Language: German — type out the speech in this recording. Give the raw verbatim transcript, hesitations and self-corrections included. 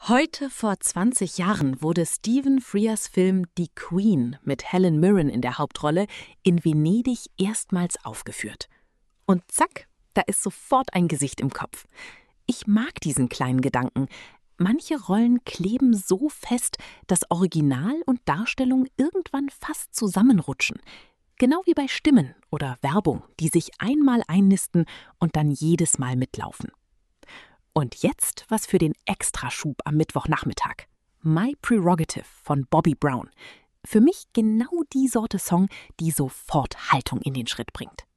Heute vor zwanzig Jahren wurde Stephen Frears Film Die Queen mit Helen Mirren in der Hauptrolle in Venedig erstmals aufgeführt. Und zack, da ist sofort ein Gesicht im Kopf. Ich mag diesen kleinen Gedanken. Manche Rollen kleben so fest, dass Original und Darstellung irgendwann fast zusammenrutschen. Genau wie bei Stimmen oder Werbung, die sich einmal einnisten und dann jedes Mal mitlaufen. Und jetzt was für den Extraschub am Mittwochnachmittag. My Prerogative von Bobby Brown. Für mich genau die Sorte Song, die sofort Haltung in den Schritt bringt.